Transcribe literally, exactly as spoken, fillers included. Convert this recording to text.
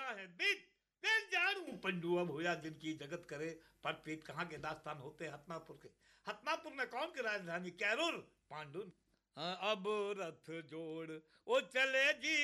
बारह है बीत फिर जानू पंडू अब होया दिन की जगत करे पर प्रीत कहाँ के दास्तान होते हतनापुर के। हतनापुर में कौन की राजधानी कैरूर पांडुन। हाँ, अब रथ जोड़ ओ चले जी